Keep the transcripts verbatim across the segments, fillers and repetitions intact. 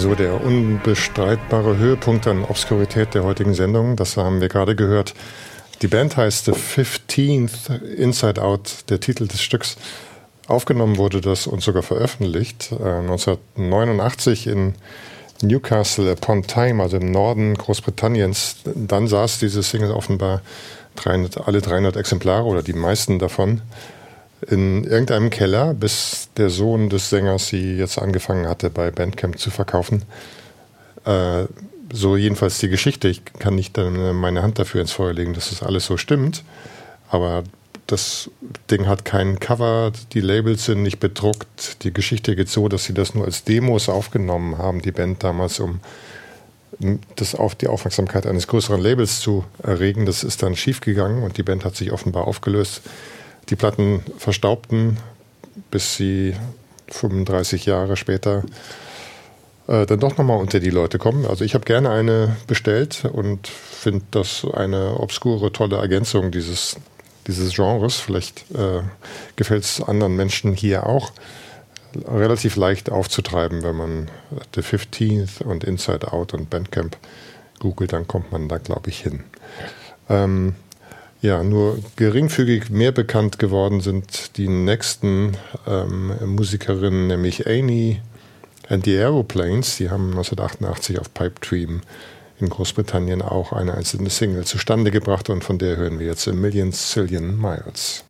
So, der unbestreitbare Höhepunkt an Obskurität der heutigen Sendung, das haben wir gerade gehört. Die Band heißt The fifteenth, Inside Out, der Titel des Stücks. Aufgenommen wurde das und sogar veröffentlicht äh, neunzehnhundertneunundachtzig in Newcastle upon Tyne, also im Norden Großbritanniens. Dann saß diese Single offenbar dreihundert, alle dreihundert Exemplare oder die meisten davon in irgendeinem Keller, bis der Sohn des Sängers sie jetzt angefangen hatte, bei Bandcamp zu verkaufen. Äh, so jedenfalls die Geschichte. Ich kann nicht meine Hand dafür ins Feuer legen, dass das alles so stimmt. Aber das Ding hat kein Cover, die Labels sind nicht bedruckt. Die Geschichte geht so, dass sie das nur als Demos aufgenommen haben, die Band damals, um das auf die Aufmerksamkeit eines größeren Labels zu erregen. Das ist dann schiefgegangen und die Band hat sich offenbar aufgelöst. Die Platten verstaubten, bis sie fünfunddreißig Jahre später äh, dann doch nochmal unter die Leute kommen. Also ich habe gerne eine bestellt und finde das eine obskure, tolle Ergänzung dieses, dieses Genres. Vielleicht äh, gefällt es anderen Menschen hier auch. Relativ leicht aufzutreiben, wenn man The fifteenth und Inside Out und Bandcamp googelt, dann kommt man da, glaube ich, hin. Ähm, Ja, nur geringfügig mehr bekannt geworden sind die nächsten ähm, Musikerinnen, nämlich Annie and the Aeroplanes. Die haben neunzehnhundertachtundachtzig auf Pipe Dream in Großbritannien auch eine einzelne Single zustande gebracht und von der hören wir jetzt A Million Zillion Miles.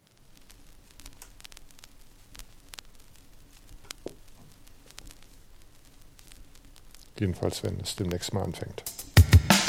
Jedenfalls, wenn es demnächst mal anfängt.